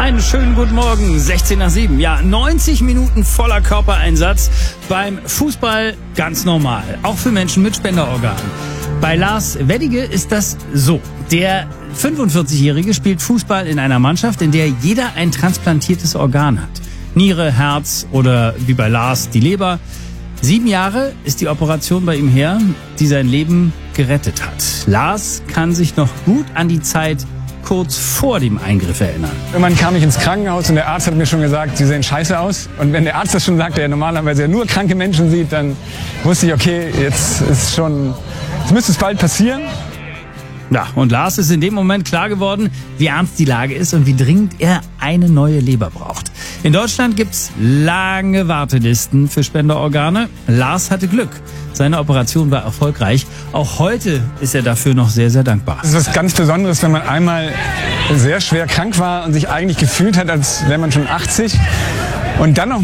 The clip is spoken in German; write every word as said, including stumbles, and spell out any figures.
Einen schönen guten Morgen, sechzehn nach sieben. Ja, neunzig Minuten voller Körpereinsatz beim Fußball, ganz normal. Auch für Menschen mit Spenderorganen. Bei Lars Weddige ist das so. Der fünfundvierzigjährige spielt Fußball in einer Mannschaft, in der jeder ein transplantiertes Organ hat. Niere, Herz oder wie bei Lars die Leber. Sieben Jahre ist die Operation bei ihm her, die sein Leben gerettet hat. Lars kann sich noch gut an die Zeit kurz vor dem Eingriff erinnern. Irgendwann kam ich ins Krankenhaus und der Arzt hat mir schon gesagt, sie sehen scheiße aus. Und wenn der Arzt das schon sagt, der normalerweise ja nur kranke Menschen sieht, dann wusste ich, okay, jetzt ist schon, jetzt müsste es bald passieren. Ja, und Lars ist in dem Moment klar geworden, wie ernst die Lage ist und wie dringend er eine neue Leber braucht. In Deutschland gibt's lange Wartelisten für Spenderorgane. Lars hatte Glück. Seine Operation war erfolgreich. Auch heute ist er dafür noch sehr, sehr dankbar. Es ist was ganz Besonderes, wenn man einmal sehr schwer krank war und sich eigentlich gefühlt hat, als wäre man schon achtzig und dann noch